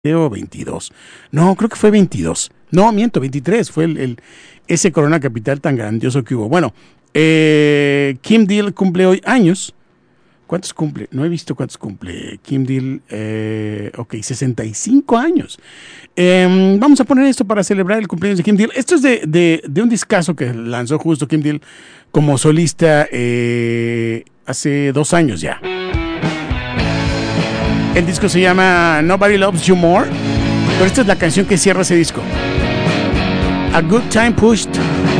o 22. No, creo que fue 22. No, miento, 23. Fue ese Corona Capital tan grandioso que hubo. Bueno, Kim Deal cumple hoy años. ¿Cuántos cumple? No he visto cuántos cumple. Kim Deal, 65 años. Vamos a poner esto para celebrar el cumpleaños de Kim Deal. Esto es de un discazo que lanzó justo Kim Deal como solista hace 2 años ya. El disco se llama Nobody Loves You More, pero esta es la canción que cierra ese disco. A Good Time Pushed